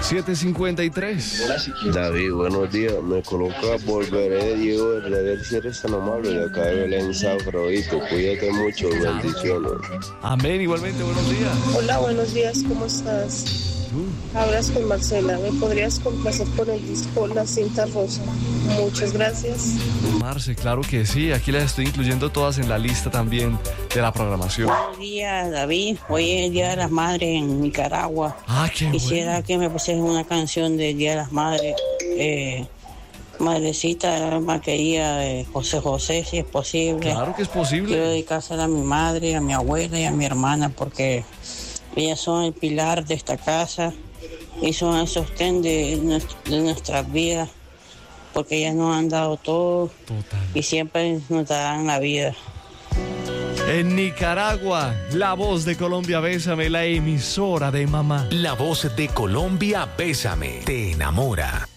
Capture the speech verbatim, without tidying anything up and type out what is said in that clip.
siete cincuenta y tres. David, buenos días. Me coloca Volveré, Diego de Rever, si eres tan amable, de acá de Belén, Safrodito. Cuídate mucho, bendiciones. Amén, igualmente, buenos días. Hola, buenos días, ¿cómo estás? Hablas con Marcela, ¿me podrías complacer con el disco La Cinta Rosa? Muchas gracias. Marce, claro que sí, aquí las estoy incluyendo todas en la lista también de la programación. Buenos días, David. Hoy es el Día de las Madres en Nicaragua. Ah, qué Quisiera bueno. que me pusieras una canción del Día de las Madres. Eh, Madrecita, alma querida de José José, si es posible. Claro que es posible. Quiero dedicársela a mi madre, a mi abuela y a mi hermana porque ellas son el pilar de esta casa y son el sostén de, nuestro, de nuestras vidas, porque ellas nos han dado todo. Total. Y siempre nos darán la vida. En Nicaragua, la voz de Colombia, Bésame, la emisora de mamá. La voz de Colombia, Bésame, te enamora.